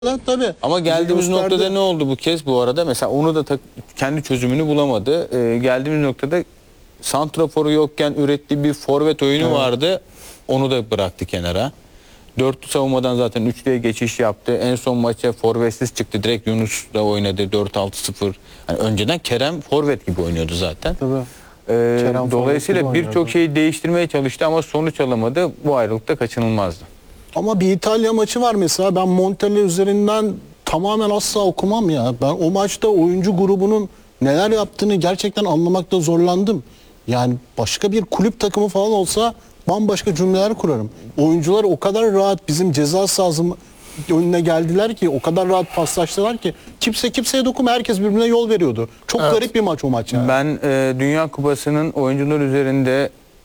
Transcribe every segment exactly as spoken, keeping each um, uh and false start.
Tabii. Ama geldiğimiz Gösterdi. noktada ne oldu bu kez bu arada? Mesela onu da kendi çözümünü bulamadı. Ee, geldiğimiz noktada santraforu yokken ürettiği bir forvet oyunu evet. vardı. Onu da bıraktı kenara. Dörtlü savunmadan zaten üçlüye geçiş yaptı. En son maça forvetsiz çıktı. Direkt Yunus'la oynadı. dört altı sıfır. Yani önceden Kerem forvet gibi oynuyordu zaten. Tabii. Ee, dolayısıyla birçok şeyi değiştirmeye çalıştı ama sonuç alamadı. Bu ayrılıkta kaçınılmazdı. Ama bir İtalya maçı var mesela. Ben Montella üzerinden tamamen asla okumam ya. Ben o maçta oyuncu grubunun neler yaptığını gerçekten anlamakta zorlandım. Yani başka bir kulüp takımı falan olsa bambaşka cümleler kurarım. Oyuncular o kadar rahat bizim ceza sahası önüne geldiler ki, o kadar rahat paslaştılar ki kimse kimseye dokunma, herkes birbirine yol veriyordu. Çok evet. garip bir maç o maç yani. Ben e, Dünya Kupası'nın oyuncular üzerinde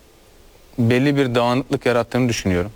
belli bir dağınıklık yarattığını düşünüyorum.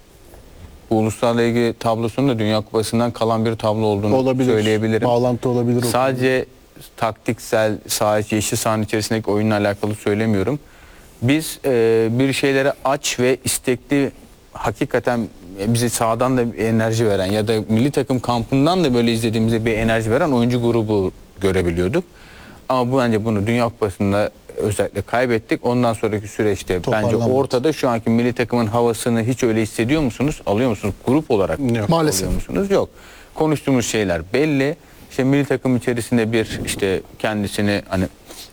Bu uluslarla ilgili tablosunun da Dünya Kupası'ndan kalan bir tablo olduğunu olabilir. söyleyebilirim. Bağlantı olabilir. Sadece taktiksel, sadece yeşil sahanın içerisindeki oyunla alakalı söylemiyorum. Biz e, bir şeylere aç ve istekli, hakikaten bize sahadan da bir enerji veren ya da milli takım kampından da böyle izlediğimizde bir enerji veren oyuncu grubu görebiliyorduk. Ama bu bence bunu Dünya Kupası'nda özellikle kaybettik. Ondan sonraki süreçte bence ortada şu anki milli takımın havasını hiç öyle hissediyor musunuz? Alıyor musunuz? Grup olarak Yok. Maalesef. alıyor musunuz? Yok. Konuştuğumuz şeyler belli. İşte milli takım içerisinde bir işte kendisini hani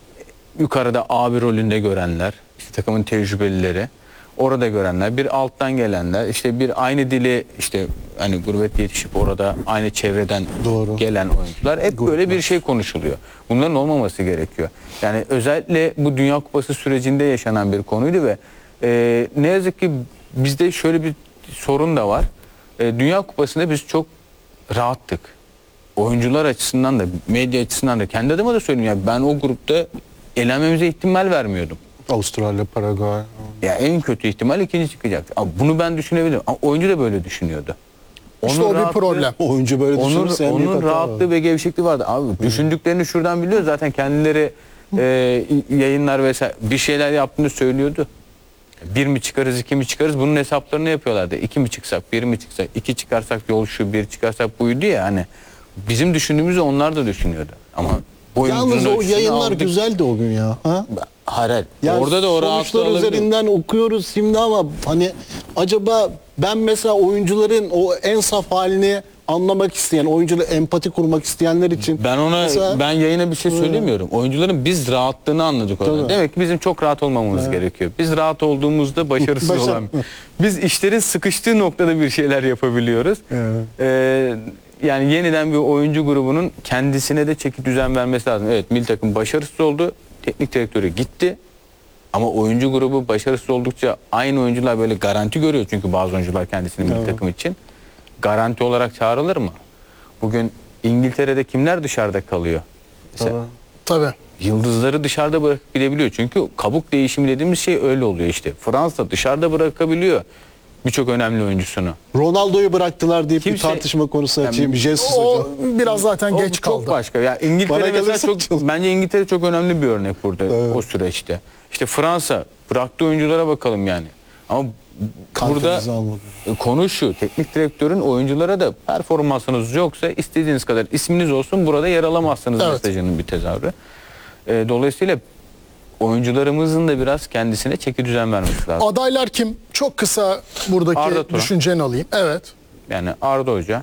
yukarıda abi rolünde görenler, işte takımın tecrübelileri, orada görenler, bir alttan gelenler, işte bir aynı dili işte hani gurbet yetişip orada aynı çevreden Doğru. gelen oyuncular, hep Gruplar. böyle bir şey konuşuluyor. Bunların olmaması gerekiyor. Yani özellikle bu Dünya Kupası sürecinde yaşanan bir konuydu ve e, ne yazık ki bizde şöyle bir sorun da var. E, Dünya Kupası'nda biz çok rahattık. Oyuncular açısından da, medya açısından da, kendi adıma da söyleyeyim ya, ben o grupta elenmemize ihtimal vermiyordum. Avustralya, Paraguay. Ya en kötü ihtimal ikinci çıkacaktı. Ama bunu ben düşünebilirim. Ama oyuncu da böyle düşünüyordu. İşte onun o bir problem. Oyuncu böyle onun, onun rahatlığı var. ve gevşekliği vardı. Abi Hı. düşündüklerini şuradan biliyor. Zaten kendileri e, yayınlar vesaire bir şeyler yaptığını söylüyordu. Bir mi çıkarız, iki mi çıkarız? Bunun hesaplarını yapıyorlardı. İki mi çıksak, bir mi çıksak, iki çıkarsak yol şu, bir çıkarsak buydu ya hani. Bizim düşündüğümüzü onlar da düşünüyordu. Ama yalnız o yayınlar aldık. güzeldi o gün ya. Ha? Hayır. Yani orada da o sonuçlar üzerinden okuyoruz şimdi ama hani acaba ben mesela oyuncuların o en saf halini anlamak isteyen, oyuncularla empati kurmak isteyenler için ben ona mesela, ben yayına bir şey söylemiyorum. Oyuncuların biz rahatlığını anladık orada. Demek ki bizim çok rahat olmamamız evet. gerekiyor. Biz rahat olduğumuzda başarısız Başar olan. Biz işlerin sıkıştığı noktada bir şeyler yapabiliyoruz. Evet. Ee, yani yeniden bir oyuncu grubunun kendisine de çeki düzen vermesi lazım. Evet, milli takım başarısız oldu. Teknik direktörü gitti. Ama oyuncu grubu başarısız oldukça aynı oyuncular böyle garanti görüyor. Çünkü bazı oyuncular kendisini milli evet. takım için garanti olarak çağrılır mı? Bugün İngiltere'de kimler dışarıda kalıyor? Tabii. Tabii. Yıldızları dışarıda bırakıp gidebiliyor. Çünkü kabuk değişimi dediğimiz şey öyle oluyor işte. Fransa dışarıda bırakabiliyor birçok önemli oyuncusunu. Ronaldo'yu bıraktılar deyip Kimse, bir tartışma konusu açayım. Yani, Jesus o hocam. biraz zaten o, geç kaldı. Çok başka. Yani İngiltere mesela çok, bence İngiltere çok önemli bir örnek burada evet. o süreçte. İşte Fransa bıraktığı oyunculara bakalım yani. Ama burada konu şu, teknik direktörün oyunculara da performansınız yoksa istediğiniz kadar isminiz olsun, burada yer alamazsınız evet. mesajının bir tezahürü. E, dolayısıyla oyuncularımızın da biraz kendisine çeki düzen vermesi lazım. Adaylar kim? Çok kısa buradaki düşünceni alayım. Evet. Yani Arda Hoca.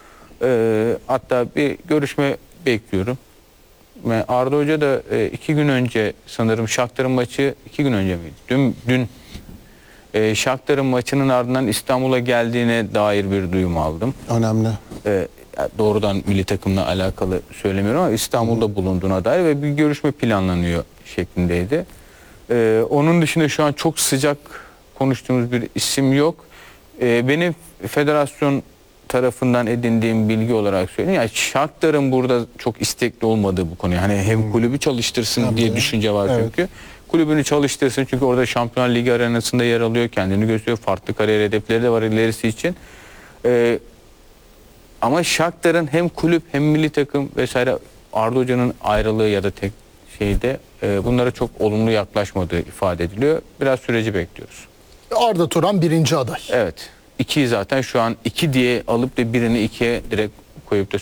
E, hatta bir görüşme bekliyorum. Ve Arda Hoca da e, iki gün önce sanırım Shakhtar'ın maçı iki gün önce miydi? Dün, dün e, Shakhtar'ın maçının ardından İstanbul'a geldiğine dair bir duyum aldım. Önemli. E, doğrudan milli takımla alakalı söylemiyorum ama İstanbul'da Hı. bulunduğuna dair ve bir görüşme planlanıyor şeklindeydi. E, onun dışında şu an çok sıcak konuştuğumuz bir isim yok. E, benim federasyon tarafından edindiğim bilgi olarak söyleyeyim. Yani Shakhtar'ın burada çok istekli olmadığı bu konuya. Hani hem kulübü çalıştırsın Hem diye de. düşünce var evet. çünkü. Kulübünü çalıştırsın çünkü orada Şampiyonlar Ligi arenasında yer alıyor. Kendini gösteriyor. Farklı kariyer hedefleri de var ilerisi için. Ee, ama Shakhtar'ın hem kulüp hem milli takım vesaire Arda Hoca'nın ayrılığı ya da tek şeyde e, bunlara çok olumlu yaklaşmadığı ifade ediliyor. Biraz süreci bekliyoruz. Arda Turan birinci aday. Evet. İkiyi zaten şu an iki diye alıp da birini ikiye direkt koyup da